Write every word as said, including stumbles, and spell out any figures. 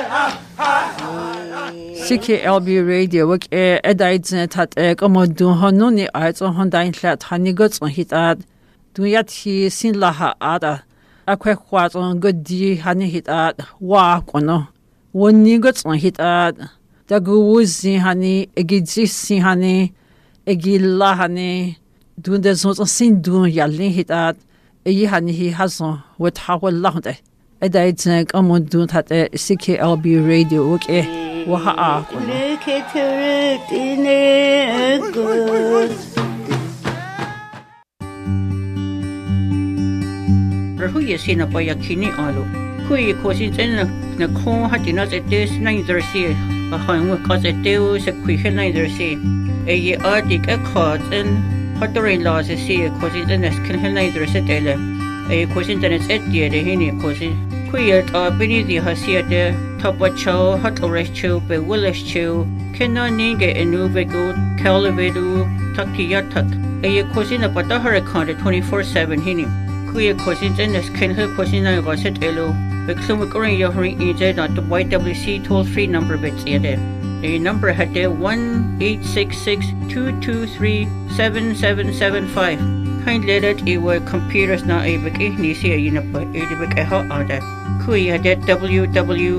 C K L B radio wak e edaidzne tat e komodun honuni aiz on hondain hlat hanigots on hitat duyat hi sin laha ada akwe khwat on godi hani hitat wa kono wonigots on hitat daguzi hani egizisi hani egilla hani dunde zon sin dun yallin hitat e hani hi hazon wat hawal lahde edaidzne komodun tat e C K L B radio wak e Waha Look at it in a good. Rahuya sina pa yakini alo. Kui kosin ten na kon hatina se des neither see. A home with cause a deus a quick neither see. A ye arctic a card and hottering laws a see a cosin the nest can neither settle. A cosin ten is at the hini cosin. Queer or beneath the hasia de top of chow, hot or chow, be willish chow, cannot nigga a new vego, calivedu, tucky yatuk. A cousin about the hurricane twenty four seven hinny. Queer cousins and this can her cousin I was at Elo. The Clumacorian Yohri is not the Y W C toll free number bits either. The number had there one eight six six two two three seven seven seven five. Kindly let it were computers not able to see a unit, but it would a hot order. Kui had that W W